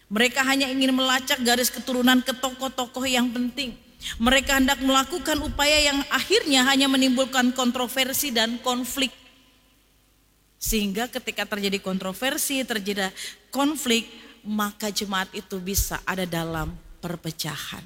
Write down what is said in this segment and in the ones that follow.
Mereka hanya ingin melacak garis keturunan ke tokoh-tokoh yang penting. Mereka hendak melakukan upaya yang akhirnya hanya menimbulkan kontroversi dan konflik. Sehingga ketika terjadi kontroversi, terjadi konflik, maka jemaat itu bisa ada dalam perpecahan.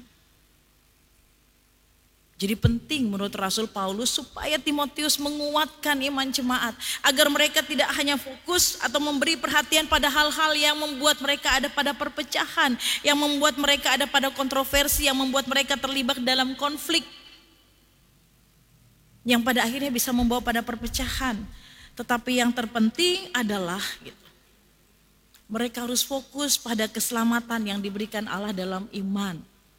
Jadi penting menurut Rasul Paulus supaya Timotius menguatkan iman jemaat. Agar mereka tidak hanya fokus atau memberi perhatian pada hal-hal yang membuat mereka ada pada perpecahan. Yang membuat mereka ada pada kontroversi, yang membuat mereka terlibat dalam konflik. Yang pada akhirnya bisa membawa pada perpecahan. Tetapi yang terpenting adalah mereka harus fokus pada keselamatan yang diberikan Allah dalam iman.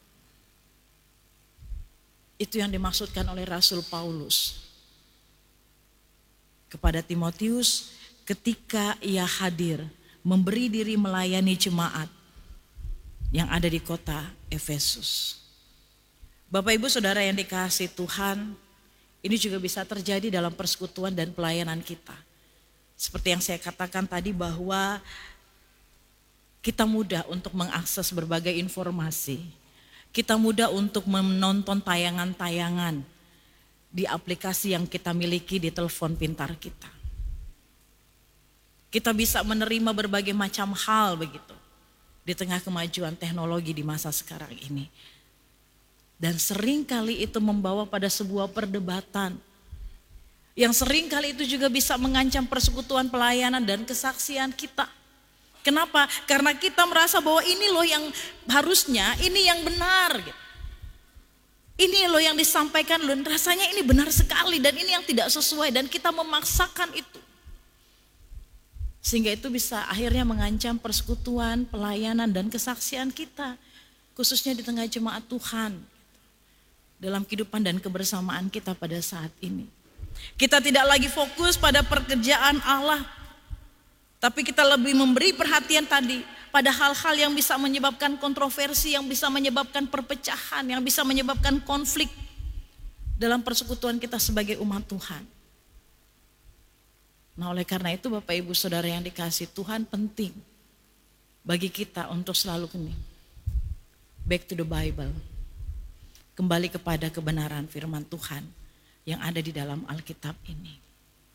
Itu yang dimaksudkan oleh Rasul Paulus kepada Timotius ketika ia hadir memberi diri melayani jemaat yang ada di kota Efesus. Bapak Ibu Saudara yang dikasihi Tuhan, ini juga bisa terjadi dalam persekutuan dan pelayanan kita. Seperti yang saya katakan tadi bahwa kita mudah untuk mengakses berbagai informasi. Kita mudah untuk menonton tayangan-tayangan di aplikasi yang kita miliki di telepon pintar kita. Kita bisa menerima berbagai macam hal begitu di tengah kemajuan teknologi di masa sekarang ini. Dan seringkali itu membawa pada sebuah perdebatan. Yang seringkali itu juga bisa mengancam persekutuan pelayanan dan kesaksian kita. Kenapa? Karena kita merasa bahwa ini loh yang harusnya, ini yang benar. Ini loh yang disampaikan loh, rasanya ini benar sekali dan ini yang tidak sesuai dan kita memaksakan itu. Sehingga itu bisa akhirnya mengancam persekutuan, pelayanan dan kesaksian kita. Khususnya di tengah jemaat Tuhan. Dalam kehidupan dan kebersamaan kita pada saat ini. Kita tidak lagi fokus pada pekerjaan Allah. Tapi kita lebih memberi perhatian tadi pada hal-hal yang bisa menyebabkan kontroversi, yang bisa menyebabkan perpecahan, yang bisa menyebabkan konflik dalam persekutuan kita sebagai umat Tuhan. Nah, oleh karena itu Bapak Ibu Saudara yang dikasihi Tuhan, penting bagi kita untuk selalu back to the Bible. Kembali kepada kebenaran firman Tuhan yang ada di dalam Alkitab ini.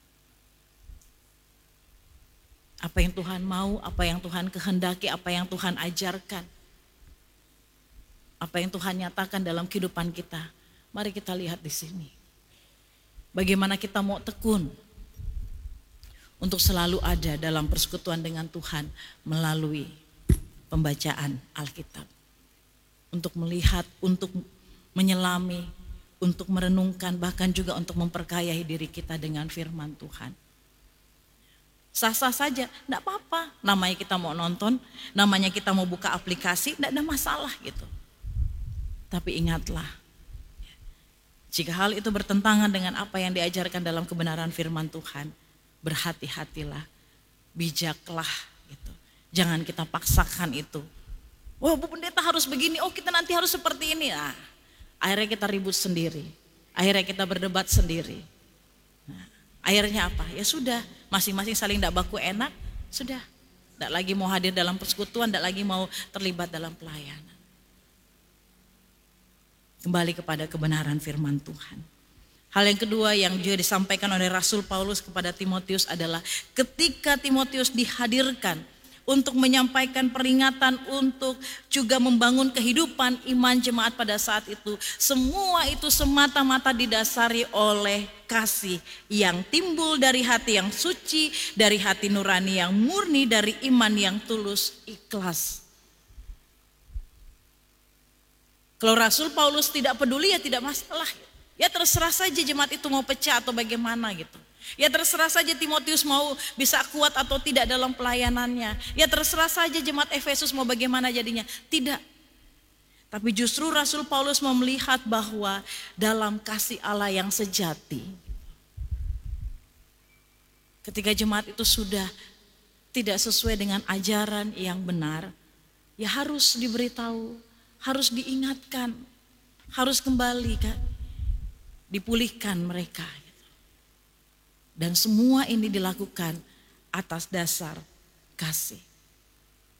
Apa yang Tuhan mau, apa yang Tuhan kehendaki, apa yang Tuhan ajarkan. Apa yang Tuhan nyatakan dalam kehidupan kita. Mari kita lihat di sini. Bagaimana kita mau tekun untuk selalu ada dalam persekutuan dengan Tuhan melalui pembacaan Alkitab. Untuk melihat, untuk menyelami, untuk merenungkan, bahkan juga untuk memperkayai diri kita dengan firman Tuhan. Sah-sah saja, enggak apa-apa. Namanya kita mau nonton, namanya kita mau buka aplikasi, enggak ada masalah gitu. Tapi ingatlah, jika hal itu bertentangan dengan apa yang diajarkan dalam kebenaran firman Tuhan, berhati-hatilah, bijaklah gitu. Jangan kita paksakan itu. Wah, Bu Pendeta harus begini, oh kita nanti harus seperti ini. Nah, akhirnya kita ribut sendiri, akhirnya kita berdebat sendiri. Nah, akhirnya apa? Ya sudah, masing-masing saling tidak baku enak, sudah. Tidak lagi mau hadir dalam persekutuan, tidak lagi mau terlibat dalam pelayanan. Kembali kepada kebenaran firman Tuhan. Hal yang kedua yang juga disampaikan oleh Rasul Paulus kepada Timotius adalah ketika Timotius dihadirkan untuk menyampaikan peringatan, untuk juga membangun kehidupan iman jemaat pada saat itu. Semua itu semata-mata didasari oleh kasih yang timbul dari hati yang suci, dari hati nurani yang murni, dari iman yang tulus ikhlas. Kalau Rasul Paulus tidak peduli ya tidak masalah. Ya terserah saja jemaat itu mau pecah atau bagaimana gitu. Ya terserah saja Timotius mau bisa kuat atau tidak dalam pelayanannya. Ya terserah saja jemaat Efesus mau bagaimana jadinya. Tidak. Tapi justru Rasul Paulus mau melihat bahwa dalam kasih Allah yang sejati, ketika jemaat itu sudah tidak sesuai dengan ajaran yang benar, ya harus diberitahu, harus diingatkan, harus kembali kan, dipulihkan mereka. Dan semua ini dilakukan atas dasar kasih.